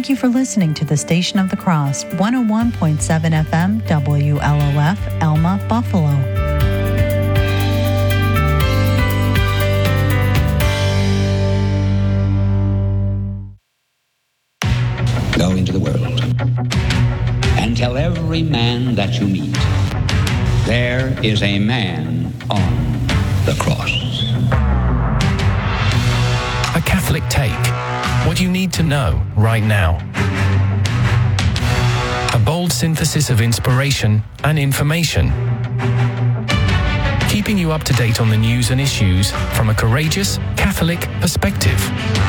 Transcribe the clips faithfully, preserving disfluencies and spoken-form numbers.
Thank you for listening to the Station of the Cross, one oh one point seven F M, W L O F, Elma, Buffalo. Go into the world and tell every man that you meet, there is a man on the cross. A Catholic Take. What you need to know right now. A bold synthesis of inspiration and information. Keeping you up to date on the news and issues from a courageous Catholic perspective.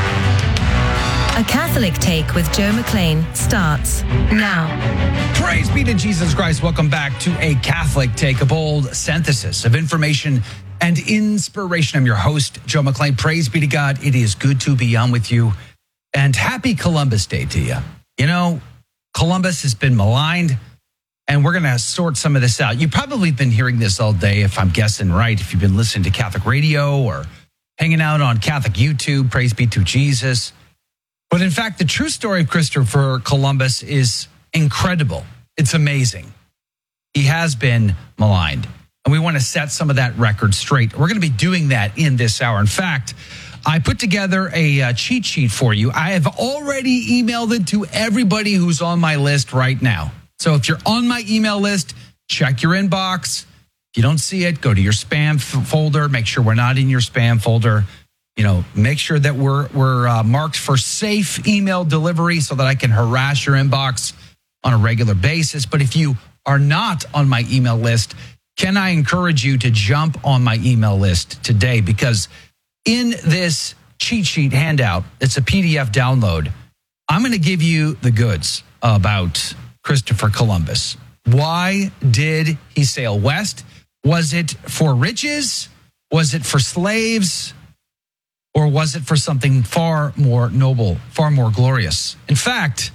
A Catholic Take with Joe McLean starts now. Praise be to Jesus Christ. Welcome back to A Catholic Take, a bold synthesis of information and inspiration. I'm your host, Joe McLean. Praise be to God. It is good to be on with you. And happy Columbus Day to you. You know, Columbus has been maligned, and we're going to sort some of this out. You've probably been hearing this all day, if I'm guessing right, if you've been listening to Catholic radio or hanging out on Catholic YouTube. Praise be to Jesus. But in fact, the true story of Christopher Columbus is incredible. It's amazing. He has been maligned, and we want to set some of that record straight. We're going to be doing that in this hour. In fact, I put together a uh, cheat sheet for you. I have already emailed it to everybody who's on my list right now. So if you're on my email list, check your inbox. If you don't see it, go to your spam f- folder. Make sure we're not in your spam folder. You know, make sure that we're we're uh, marked for safe email delivery so that I can harass your inbox on a regular basis. But if you are not on my email list, can I encourage you to jump on my email list today? Because in this cheat sheet handout, it's a P D F download. I'm going to give you the goods about Christopher Columbus. Why did he sail west? Was it for riches? Was it for slaves? Or was it for something far more noble, far more glorious? In fact,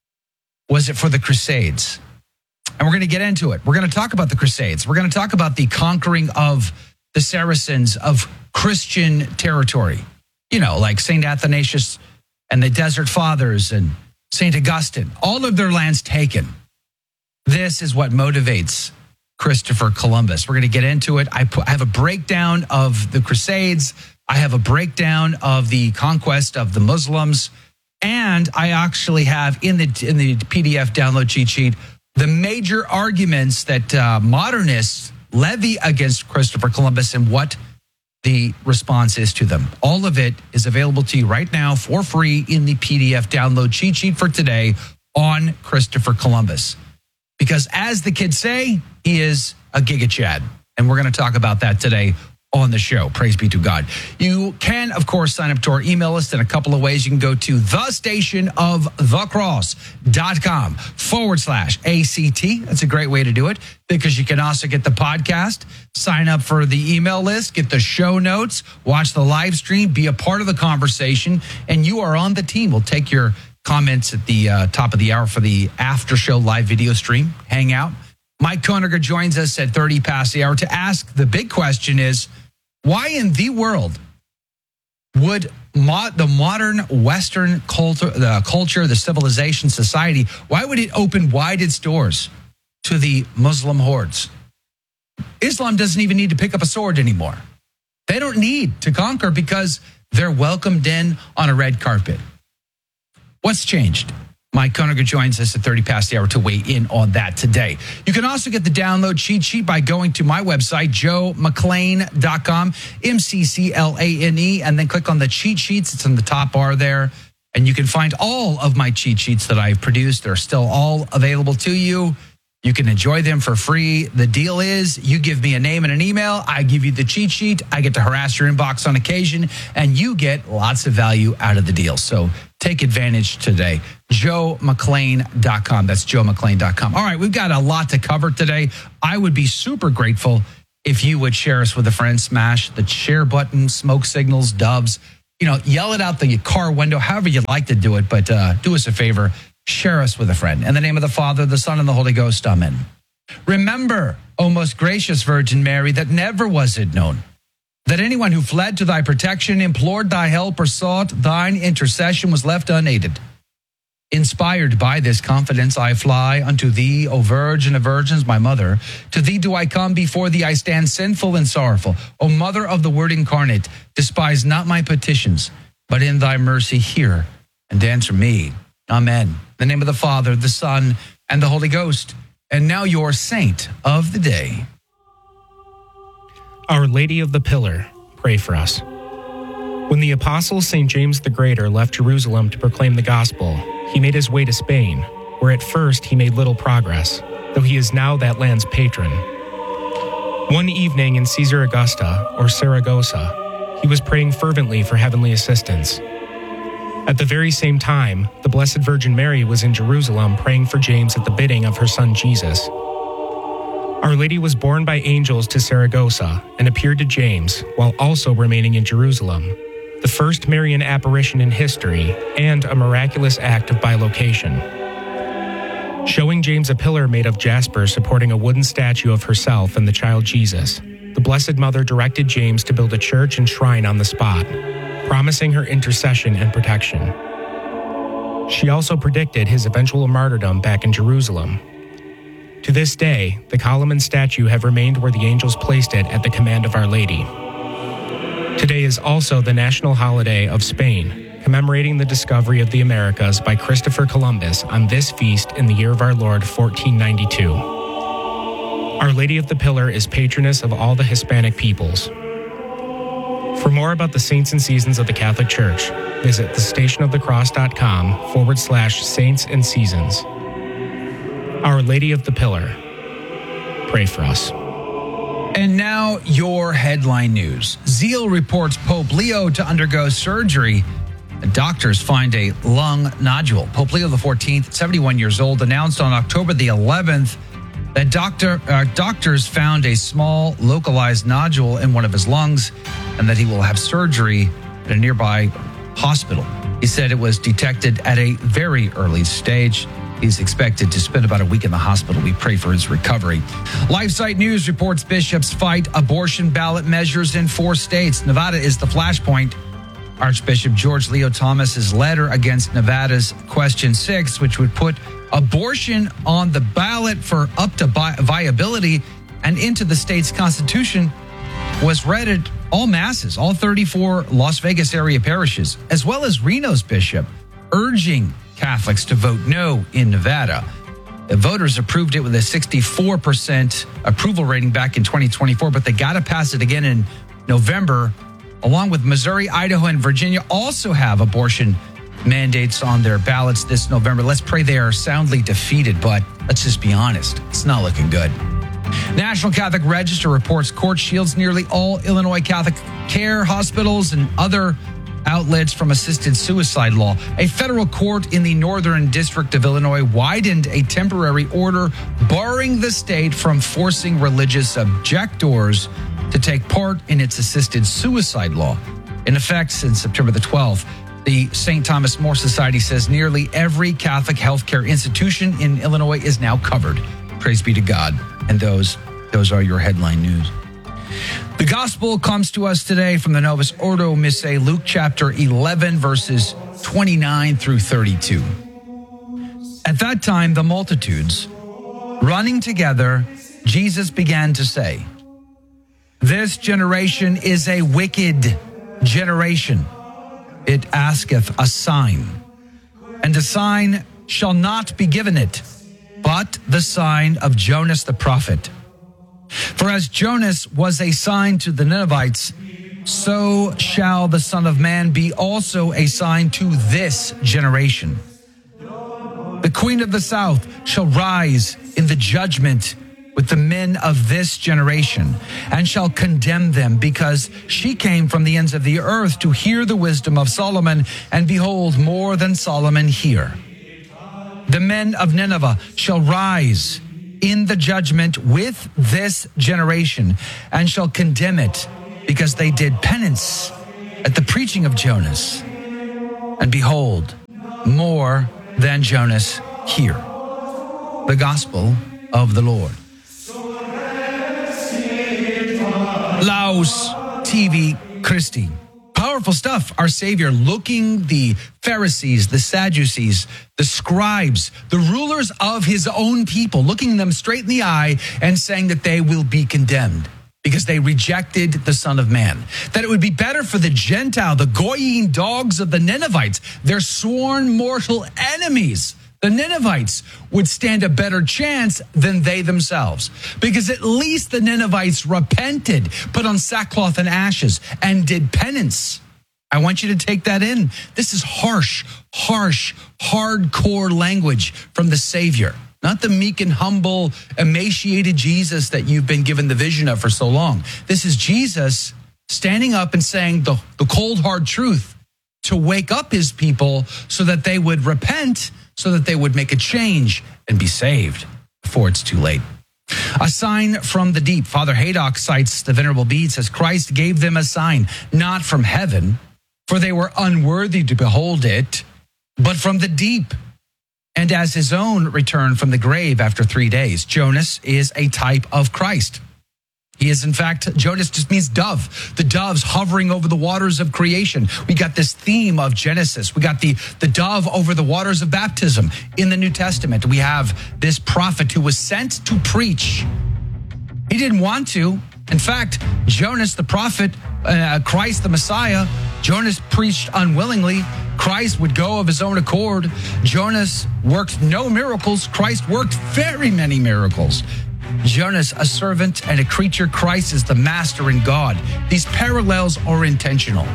was it for the Crusades? And we're going to get into it. We're going to talk about the Crusades. We're going to talk about the conquering of the Saracens of Christian territory. You know, like Saint Athanasius and the Desert Fathers and Saint Augustine. All of their lands taken. This is what motivates Christopher Columbus. We're going to get into it. I, put, I have a breakdown of the Crusades. I have a breakdown of the conquest of the Muslims, and I actually have in the in the P D F download cheat sheet the major arguments that uh, modernists levy against Christopher Columbus and what the response is to them. All of it is available to you right now for free in the P D F download cheat sheet for today on Christopher Columbus. Because as the kids say, he is a Giga Chad, and we're going to talk about that today on the show. Praise be to God. You can, of course, sign up to our email list in a couple of ways. You can go to the station of the cross dot com forward slash A C T. That's a great way to do it because you can also get the podcast, sign up for the email list, get the show notes, watch the live stream, be a part of the conversation, and you are on the team. We'll take your comments at the uh, top of the hour for the after show live video stream, hang out. Mike Koniger joins us at thirty past the hour to ask the big question is, why in the world would mo- the modern Western culture, the culture, the civilization, society, why would it open wide its doors to the Muslim hordes? Islam doesn't even need to pick up a sword anymore. They don't need to conquer because they're welcomed in on a red carpet. What's changed? Mike Koniger joins us at thirty past the hour to weigh in on that today. You can also get the download cheat sheet by going to my website, joe mcclane dot com, M C C L A N E, and then click on the cheat sheets. It's in the top bar there. And you can find all of my cheat sheets that I've produced. They're still all available to you. You can enjoy them for free. The deal is you give me a name and an email. I give you the cheat sheet. I get to harass your inbox on occasion, and you get lots of value out of the deal. So take advantage today. joe mcclane dot com. That's joe mcclane dot com. All right, we've got a lot to cover today. I would be super grateful if you would share us with a friend. Smash the share button, smoke signals, doves. You know, yell it out the car window, however you'd like to do it. But uh, do us a favor. Share us with a friend. In the name of the Father, the Son, and the Holy Ghost. Amen. Remember, O most gracious Virgin Mary, that never was it known that anyone who fled to thy protection, implored thy help, or sought thine intercession was left unaided. Inspired by this confidence, I fly unto thee, O Virgin of Virgins, my mother. To thee do I come, before thee I stand sinful and sorrowful. O Mother of the Word incarnate, despise not my petitions, but in thy mercy hear and answer me. Amen. In the name of the Father, the Son, and the Holy Ghost. And now your saint of the day. Our Lady of the Pillar, pray for us. When the apostle Saint James the Greater left Jerusalem to proclaim the gospel, he made his way to Spain, where at first he made little progress, though he is now that land's patron. One evening in Caesar Augusta, or Saragossa, he was praying fervently for heavenly assistance. At the very same time, the Blessed Virgin Mary was in Jerusalem praying for James at the bidding of her son Jesus. Our Lady was born by angels to Saragossa and appeared to James while also remaining in Jerusalem, the first Marian apparition in history and a miraculous act of bilocation. Showing James a pillar made of jasper supporting a wooden statue of herself and the child Jesus, the Blessed Mother directed James to build a church and shrine on the spot, promising her intercession and protection. She also predicted his eventual martyrdom back in Jerusalem. To this day, the column and statue have remained where the angels placed it at the command of Our Lady. Today is also the national holiday of Spain, commemorating the discovery of the Americas by Christopher Columbus on this feast in the year of our Lord, fourteen ninety-two. Our Lady of the Pillar is patroness of all the Hispanic peoples. For more about the saints and seasons of the Catholic Church, visit thestationofthecross.com forward slash saints and seasons. Our Lady of the Pillar, pray for us. And now your headline news. Zeal reports Pope Leo to undergo surgery. Doctors find a lung nodule. Pope Leo the fourteenth, seventy-one years old, announced on October the eleventh that doctor, uh, doctors found a small localized nodule in one of his lungs and that he will have surgery at a nearby hospital. He said it was detected at a very early stage. He's expected to spend about a week in the hospital. We pray for his recovery. LifeSite News reports bishops fight abortion ballot measures in four states. Nevada is the flashpoint. Archbishop George Leo Thomas's letter against Nevada's Question six, which would put abortion on the ballot for up to vi- viability and into the state's constitution, was read at all masses, all thirty-four Las Vegas area parishes, as well as Reno's bishop, urging Catholics to vote no in Nevada. The voters approved it with a sixty-four percent approval rating back in twenty twenty-four, but they got to pass it again in November, along with Missouri, Idaho, and Virginia also have abortion mandates on their ballots this November. Let's pray they are soundly defeated, but let's just be honest, it's not looking good. National Catholic Register reports court shields nearly all Illinois Catholic care hospitals and other outlets from assisted suicide law. A federal court in the Northern District of Illinois widened a temporary order barring the state from forcing religious objectors to take part in its assisted suicide law. In effect since September the twelfth, the Saint Thomas More Society says nearly every Catholic healthcare institution in Illinois is now covered. Praise be to God. And those, those are your headline news. The gospel comes to us today from the Novus Ordo Missae, Luke chapter eleven, verses twenty-nine through thirty-two. At that time, the multitudes, running together, Jesus began to say, "This generation is a wicked generation. It asketh a sign, and a sign shall not be given it, but the sign of Jonas the prophet. For as Jonas was a sign to the Ninevites, so shall the Son of Man be also a sign to this generation. The Queen of the South shall rise in the judgment with the men of this generation, and shall condemn them, because she came from the ends of the earth to hear the wisdom of Solomon, and behold, more than Solomon hear. The men of Nineveh shall rise in the judgment with this generation, and shall condemn it, because they did penance at the preaching of Jonas. And behold, more than Jonas hear." The gospel of the Lord. Laus T V Christi. Powerful stuff. Our Savior looking the Pharisees, the Sadducees, the scribes, the rulers of his own people, looking them straight in the eye and saying that they will be condemned because they rejected the Son of Man. That it would be better for the Gentile, the Goyim dogs of the Ninevites, their sworn mortal enemies, the Ninevites, would stand a better chance than they themselves. Because at least the Ninevites repented, put on sackcloth and ashes, and did penance. I want you to take that in. This is harsh, harsh, hardcore language from the Savior. Not the meek and humble, emaciated Jesus that you've been given the vision of for so long. This is Jesus standing up and saying the, the cold, hard truth to wake up his people so that they would repent, so that they would make a change and be saved before it's too late. A sign from the deep. Father Haydock cites the Venerable Bede, says, Christ gave them a sign, not from heaven, for they were unworthy to behold it, but from the deep. And as his own returned from the grave after three days, Jonas is a type of Christ. He is, in fact, Jonas just means dove. The doves hovering over the waters of creation. We got this theme of Genesis. We got the, the dove over the waters of baptism in the New Testament. We have this prophet who was sent to preach. He didn't want to. In fact, Jonas, the prophet, uh, Christ, the Messiah, Jonas preached unwillingly. Christ would go of his own accord. Jonas worked no miracles. Christ worked very many miracles. Jonas, a servant and a creature. Christ is the master and God. These parallels are intentional.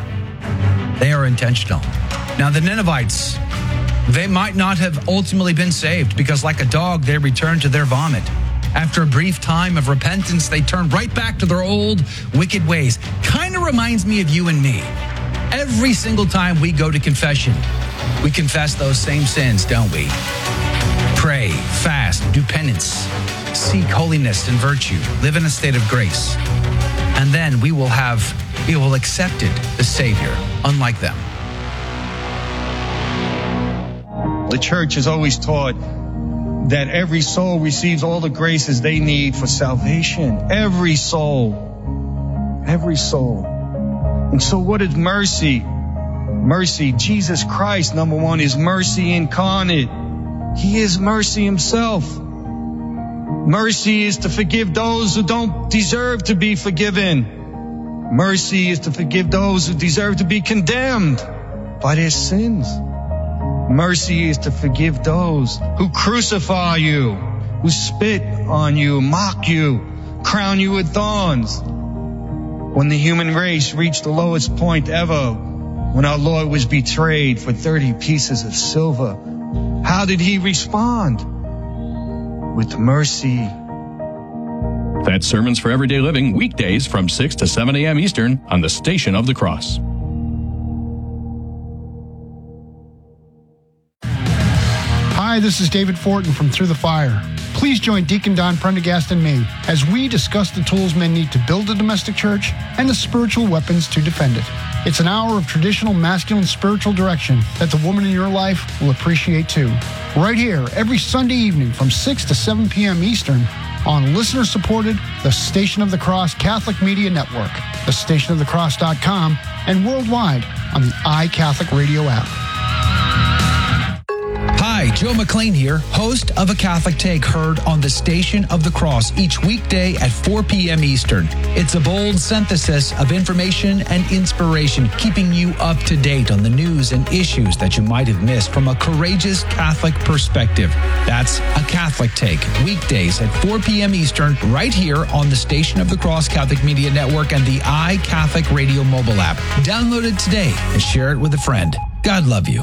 They are intentional. Now, the Ninevites, they might not have ultimately been saved because like a dog, they returned to their vomit. After a brief time of repentance, they turned right back to their old wicked ways. Kind of reminds me of you and me. Every single time we go to confession, we confess those same sins, don't we? Pray, fast, do penance, seek holiness and virtue, live in a state of grace. And then we will have, we will accepted the Savior, unlike them. The church has always taught that every soul receives all the graces they need for salvation. Every soul. Every soul. And so what is mercy? Mercy, Jesus Christ, number one, is mercy incarnate. He is mercy himself. Mercy is to forgive those who don't deserve to be forgiven. Mercy is to forgive those who deserve to be condemned by their sins. Mercy is to forgive those who crucify you, who spit on you, mock you, crown you with thorns. When the human race reached the lowest point ever, when our Lord was betrayed for thirty pieces of silver, how did he respond? With mercy. That's Sermons for Everyday Living, weekdays from six to seven a.m. Eastern on the Station of the Cross. Hi, this is David Fortin from Through the Fire. Please join Deacon Don Prendergast and me as we discuss the tools men need to build a domestic church and the spiritual weapons to defend it. It's an hour of traditional masculine spiritual direction that the woman in your life will appreciate too. Right here, every Sunday evening from six to seven p.m. Eastern on listener-supported The Station of the Cross Catholic Media Network, the station of the cross dot com, and worldwide on the iCatholic Radio app. Hi, Joe McClain here, host of A Catholic Take, heard on the Station of the Cross each weekday at four p.m. Eastern. It's a bold synthesis of information and inspiration, keeping you up to date on the news and issues that you might have missed from a courageous Catholic perspective. That's A Catholic Take, weekdays at four p.m. Eastern, right here on the Station of the Cross Catholic Media Network and the iCatholic Radio mobile app. Download it today and share it with a friend. God love you.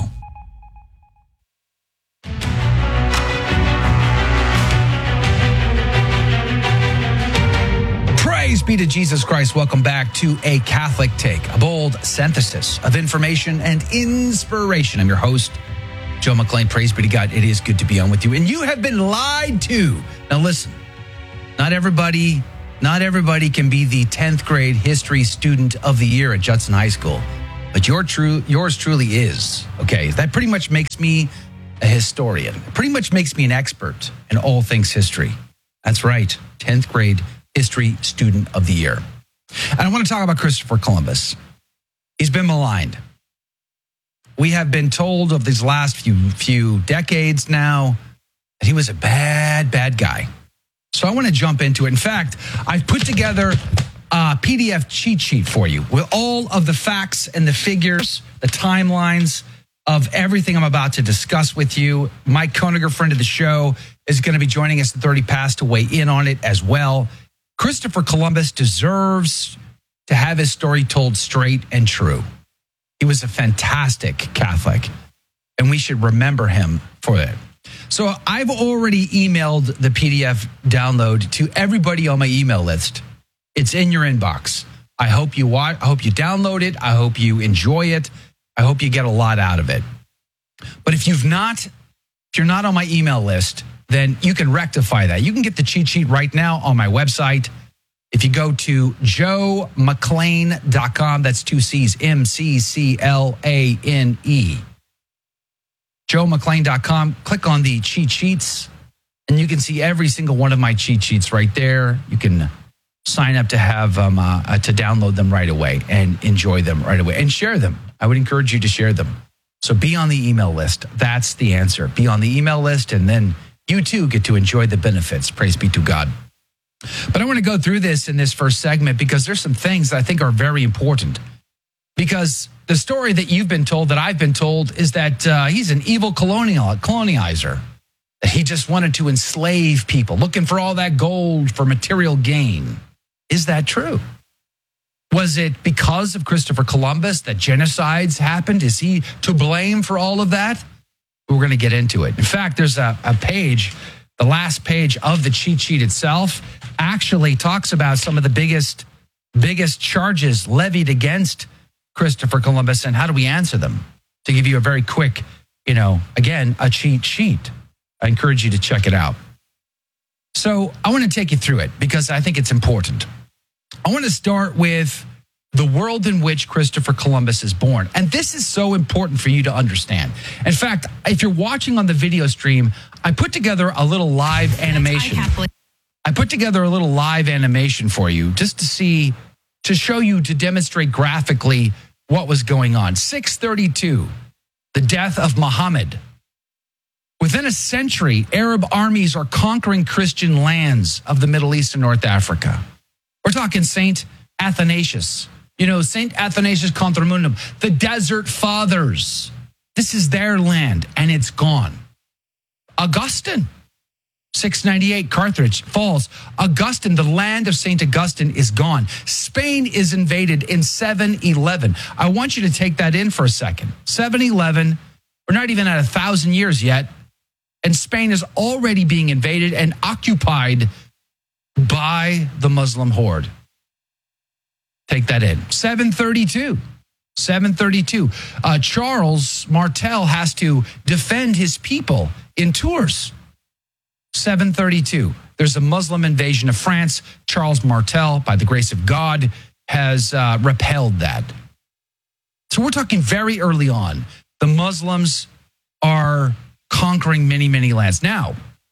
Praise be to Jesus Christ. Welcome back to A Catholic Take, a bold synthesis of information and inspiration. I'm your host, Joe McClain. Praise be to God. It is good to be on with you. And you have been lied to. Now listen, not everybody, not everybody can be the tenth grade history student of the year at Judson High School, but your true, yours truly is. Okay, that pretty much makes me a historian. It pretty much makes me an expert in all things history. That's right, tenth grade history student of the year. And I want to talk about Christopher Columbus. He's been maligned. We have been told of these last few few decades now that he was a bad, bad guy. So I want to jump into it. In fact, I've put together a P D F cheat sheet for you with all of the facts and the figures, the timelines of everything I'm about to discuss with you. Mike Koeniger, friend of the show, is going to be joining us at thirty past to weigh in on it as well. Christopher Columbus deserves to have his story told straight and true. He was a fantastic Catholic, and we should remember him for it. So I've already emailed the P D F download to everybody on my email list. It's in your inbox. I hope you watch, I hope you download it. I hope you enjoy it. I hope you get a lot out of it. But if you've not, if you're not on my email list, then you can rectify that. You can get the cheat sheet right now on my website. If you go to joe mcclane dot com, that's two C's, M C C L A N E. joe mcclane dot com, click on the cheat sheets, and you can see every single one of my cheat sheets right there. You can sign up to have um, uh, uh, to download them right away and enjoy them right away and share them. I would encourage you to share them. So be on the email list. That's the answer. Be on the email list, and then you too get to enjoy the benefits. Praise be to God. But I want to go through this in this first segment because there's some things that I think are very important. Because the story that you've been told, that I've been told, is that uh, he's an evil colonial colonizer. That he just wanted to enslave people, looking for all that gold for material gain. Is that true? Was it because of Christopher Columbus that genocides happened? Is he to blame for all of that? We're going to get into it. In fact, there's a, a page, the last page of the cheat sheet itself actually talks about some of the biggest, biggest charges levied against Christopher Columbus and how do we answer them? To give you a very quick, you know, again, a cheat sheet. I encourage you to check it out. So I want to take you through it because I think it's important. I want to start with the world in which Christopher Columbus is born. And this is so important for you to understand. In fact, if you're watching on the video stream, I put together a little live animation. I put together a little live animation for you just to see, to show you, to demonstrate graphically what was going on. six thirty-two, the death of Muhammad. Within a century, Arab armies are conquering Christian lands of the Middle East and North Africa. We're talking Saint Athanasius. You know, Saint Athanasius Contra the Desert Fathers. This is their land, and it's gone. Augustine, six ninety-eight, Carthage falls. Augustine, the land of Saint Augustine, is gone. Spain is invaded in seven eleven. I want you to take that in for a second. seven eleven, we're not even at a thousand years yet, and Spain is already being invaded and occupied by the Muslim horde. Take that in. seven thirty-two. seven thirty-two. Uh, Charles Martel has to defend his people in Tours. seven thirty-two. There's a Muslim invasion of France. Charles Martel, by the grace of God, has uh, repelled that. So we're talking very early on. The Muslims are conquering many, many lands. Now,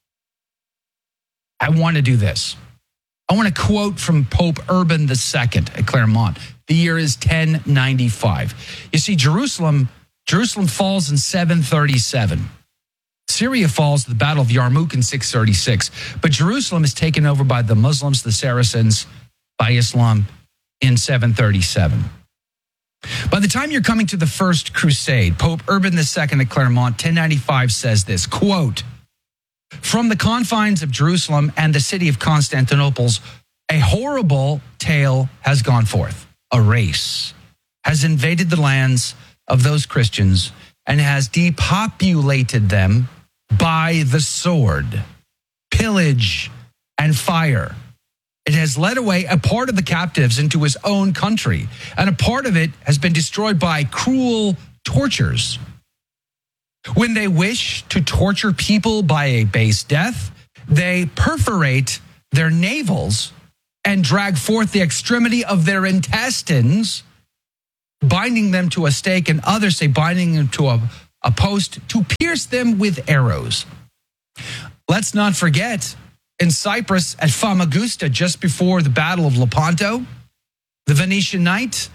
I want to do this. I want to quote from Pope Urban the Second at Claremont. The year is ten ninety-five. You see, Jerusalem, Jerusalem falls in seven thirty-seven. Syria falls at the Battle of Yarmouk in six thirty-six. But Jerusalem is taken over by the Muslims, the Saracens, by Islam in seven thirty-seven. By the time you're coming to the First Crusade, Pope Urban the Second at Claremont, ten ninety-five, says this, quote, "From the confines of Jerusalem and the city of Constantinople's, a horrible tale has gone forth. A race has invaded the lands of those Christians and has depopulated them by the sword, pillage, and fire. It has led away a part of the captives into his own country, and a part of it has been destroyed by cruel tortures. When they wish to torture people by a base death, they perforate their navels and drag forth the extremity of their intestines, binding them to a stake, and others say binding them to a, a post to pierce them with arrows." Let's not forget, in Cyprus at Famagusta, just before the Battle of Lepanto, the Venetian knight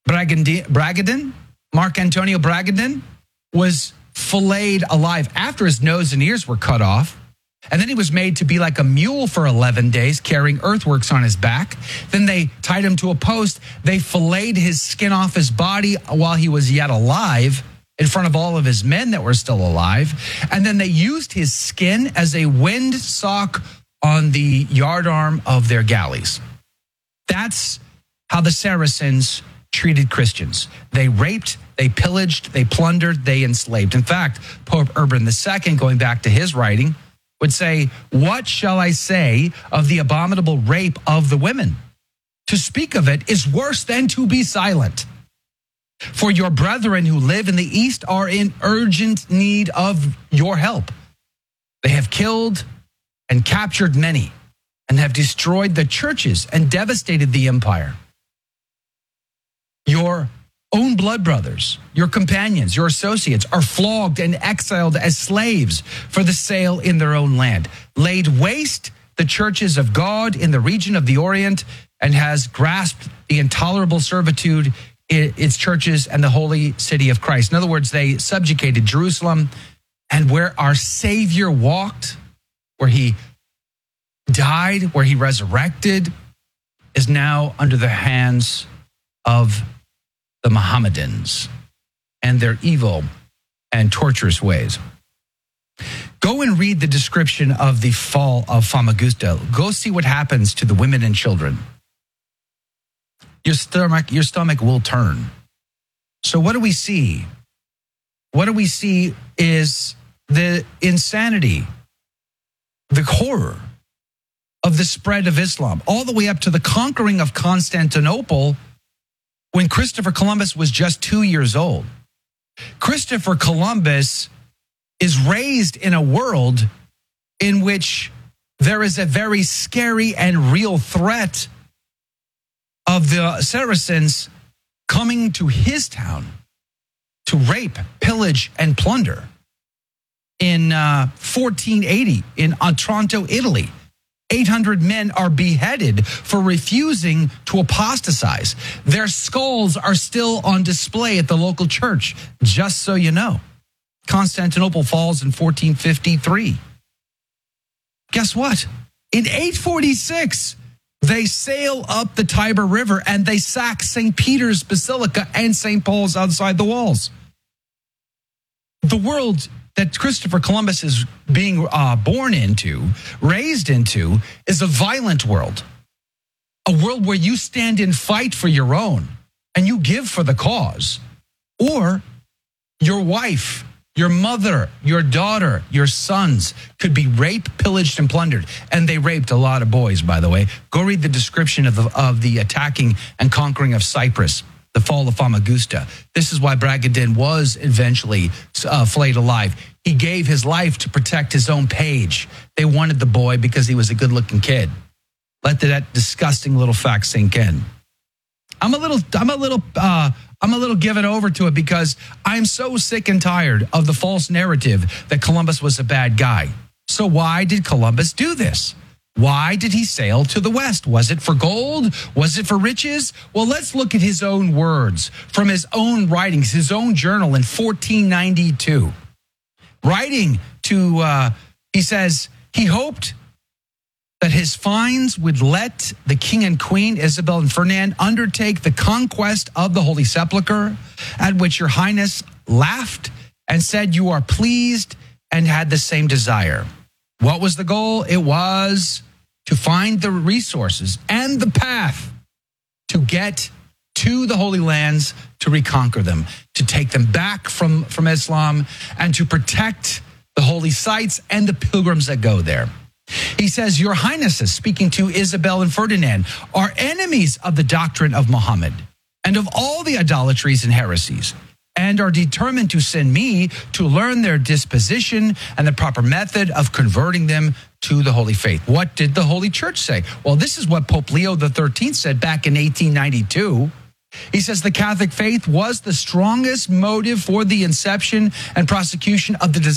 Bragadin, Mark Antonio Bragadin, was filleted alive after his nose and ears were cut off. And then he was made to be like a mule for eleven days, carrying earthworks on his back. Then they tied him to a post. They filleted his skin off his body while he was yet alive in front of all of his men that were still alive. And then they used his skin as a windsock on the yardarm of their galleys. That's how the Saracens treated Christians. They raped, they pillaged, they plundered, they enslaved. In fact, Pope Urban the Second, going back to his writing, would say, "What shall I say of the abominable rape of the women? To speak of it is worse than to be silent. For your brethren who live in the East are in urgent need of your help. They have killed and captured many and have destroyed the churches and devastated the empire. Your own blood brothers, your companions, your associates are flogged and exiled as slaves for the sale in their own land, laid waste the churches of God in the region of the Orient, and has grasped the intolerable servitude in its churches and the holy city of Christ." In other words, they subjugated Jerusalem, and where our Savior walked, where he died, where he resurrected, is now under the hands of the Mohammedans and their evil and torturous ways. Go and read the description of the fall of Famagusta. Go see what happens to the women and children. Your stomach, your stomach will turn. So what do we see? What do we see is the insanity, the horror of the spread of Islam, all the way up to the conquering of Constantinople when Christopher Columbus was just two years old. Christopher Columbus is raised in a world in which there is a very scary and real threat of the Saracens coming to his town to rape, pillage, and plunder. In uh, fourteen eighty, in Otranto, Italy, eight hundred men are beheaded for refusing to apostatize. Their skulls are still on display at the local church, just so you know. Constantinople falls in fourteen fifty-three. Guess what? In eight forty-six, they sail up the Tiber River and they sack Saint Peter's Basilica and Saint Paul's outside the walls. The world that Christopher Columbus is being uh, born into, raised into, is a violent world. A world where you stand and fight for your own and you give for the cause. Or your wife, your mother, your daughter, your sons could be raped, pillaged, and plundered. And they raped a lot of boys, by the way. Go read the description of the, of the attacking and conquering of Cyprus, the fall of Famagusta. This is why Bragadin was eventually uh, flayed alive. He gave his life to protect his own page. They wanted the boy because he was a good-looking kid. Let that disgusting little fact sink in. I'm a little, I'm a little, uh, I'm a little given over to it because I'm so sick and tired of the false narrative that Columbus was a bad guy. So why did Columbus do this? Why did he sail to the West? Was it for gold? Was it for riches? Well, let's look at his own words from his own writings, his own journal in fourteen ninety-two. Writing to, uh, he says, he hoped that his fines would let the king and queen, Isabel and Ferdinand, undertake the conquest of the Holy Sepulchre, at which your highness laughed and said you are pleased and had the same desire. What was the goal? It was to find the resources and the path to get to the Holy Lands, to reconquer them, to take them back from, from Islam, and to protect the holy sites and the pilgrims that go there. He says, your highnesses, speaking to Isabel and Ferdinand, are enemies of the doctrine of Muhammad and of all the idolatries and heresies, and are determined to send me to learn their disposition and the proper method of converting them to the holy faith. What did the Holy Church say? Well, this is what Pope Leo the thirteenth said back in eighteen ninety-two. He says the Catholic faith was the strongest motive for the inception and prosecution of the